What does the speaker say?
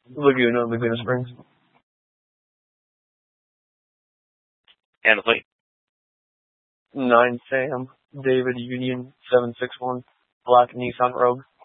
Laguna Springs. And the plate. 9 Sam, David Union 761, black Nissan Rogue.